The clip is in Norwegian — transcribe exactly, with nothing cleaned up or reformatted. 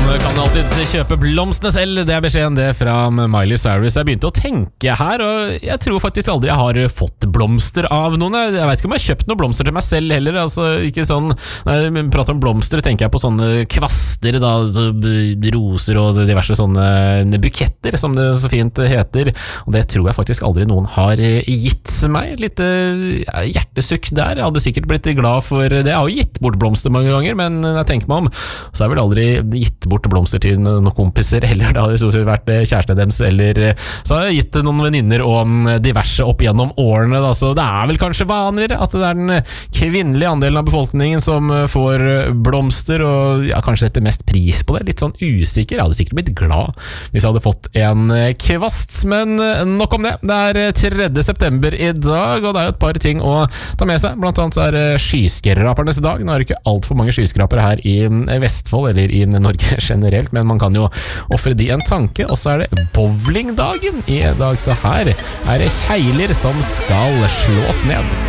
kan alltid kjøpe blomstene selv. Det er beskjeden det fra Miley Cyrus. Jeg begynte å tenke her, og jeg tror faktisk aldri jeg har fått blomster av noen. Jeg vet ikke om jeg har kjøpt noen blomster til meg selv heller. Altså, ikke sånn, når jeg prater om blomster, tenker jeg på sånne kvaster, da, roser og diverse sånne buketter, som det så fint heter. Og det tror jeg faktisk aldri noen har gitt meg. Litt ja, hjertesukk der. Jeg hadde sikkert blitt glad for det. Jeg har jo gitt bort blomster mange ganger, men når jeg tenker meg om, så har jeg vel aldri gitt bort blomster til noen kompiser, eller da har det stort sett vært kjærestene deres, eller så har jeg gitt noen venninner og diverse opp gjennom årene, da. Så det er vel kanskje vanligere at det er den kvinnelige andelen av befolkningen som får blomster, og ja, kanskje setter mest pris på det. Litt sånn usikker. Jeg hadde sikkert blitt glad hvis jeg hadde fått en kvast, men nok om det. Det er tredje september i dag, og det er jo et par ting å ta med seg. Blant annet så er det skyskrapernes dag. Nå er det ikke alt for mange skyskrapere her i Vestfold, eller i Norge generelt, men man kan jo offre de en tanke. Og så er det bowlingdagen i dag, så her er det kjegler som skal slås ned.